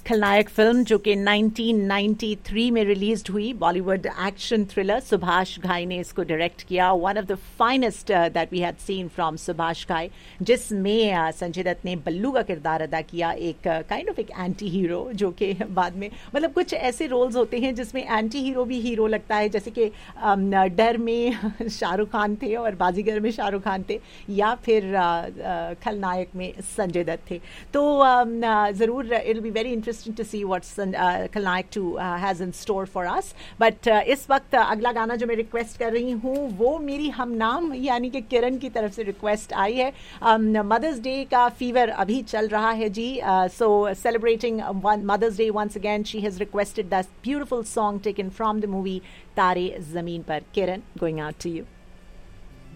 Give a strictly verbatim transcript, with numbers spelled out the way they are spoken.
खलनायक फिल्म जो कि नाइनटीन नाइंटी थ्री में रिलीज्ड हुई, बॉलीवुड एक्शन थ्रिलर। सुभाष घाई ने इसको डायरेक्ट किया। One of the finest that we had seen from Subhash घाई, जिसमें uh, संजय दत्त ने बल्लू का किरदार अदा किया, एक काइंड ऑफ एक एंटी हीरो, जो कि बाद में मतलब कुछ ऐसे रोल्स होते हैं जिसमें एंटी हीरो भी हीरो लगता है, जैसे कि um, डर में शाहरुख खान थे और बाजीगर में शाहरुख खान थे, या फिर uh, uh, खलनायक में संजय दत्त थे। तो um, uh, ज़रूर it will be very interesting to see what खलनायक to has in store for us. But इस वक्त uh, अगला गाना जो मैं रिक्वेस्ट कर रही हूँ वो मेरी हम नाम यानी कि किरण की तरफ से रिक्वेस्ट आई है। मदर्स डे का फीवर अभी चल रहा है जी, सो celebrating mother's day once again she has requested that beautiful song taken from the movie तारे ज़मीन पर। किरण, गोइंग आउट टू यू।